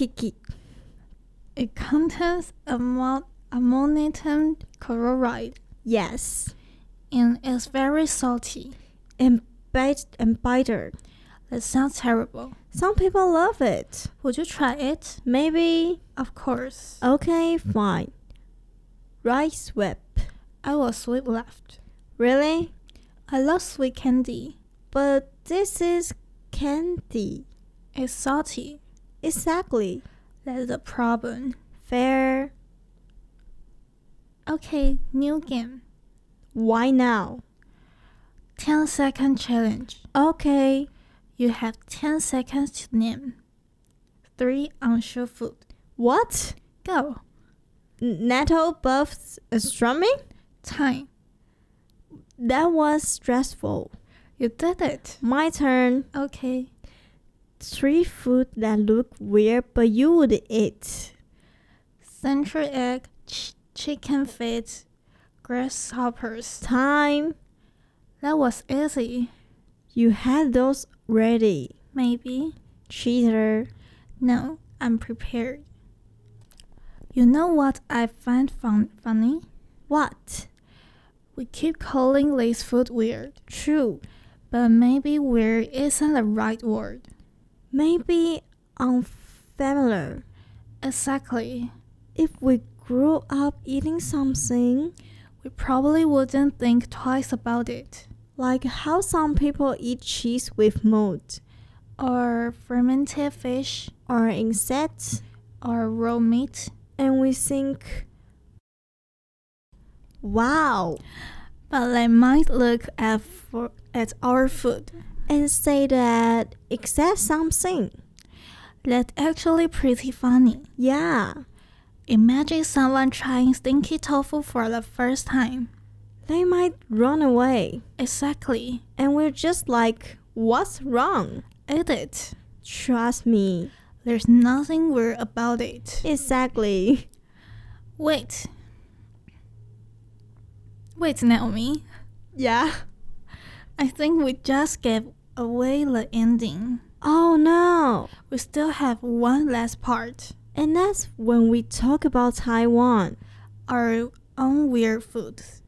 Kiki. It contains ammonium chloride. Yes. And it's very salty. And bitter. That sounds terrible. Some people love it. Would you try it? Maybe. Of course. Okay, fine. Rice whip. I will sweep left. Really? I love sweet candy. But this is candy. It's salty. Exactly. That's the problem. Fair. Okay, new game. Why now? 10-second challenge. Okay. You have 10 seconds to name 3 unsure food. What? Go. Nettle buffs strumming? Time. That was stressful. You did it. My turn. Okay. 3 food that look weird but you would eat. Century egg, chicken feet, grasshoppers. Time. That was easy. You had those ready. Maybe. Cheater. No, I'm prepared. You know what I find funny? What? We keep calling this food weird. True. But maybe weird isn't the right word. Maybe unfamiliar. Exactly. If we grew up eating something, we probably wouldn't think twice about it. Like how some people eat cheese with mold. Or fermented fish. Or insects. Or raw meat. And we think, wow. But they might look at our food and say that it's something. That's actually pretty funny. Yeah. Imagine someone trying stinky tofu for the first time. They might run away. Exactly. And we're just like, what's wrong? Eat it. Trust me. There's nothing weird about it. Exactly. Wait, Naomi. Yeah? I think we just gave away the ending. Oh no. We still have one last part. And that's when we talk about Taiwan. Our own weird foods.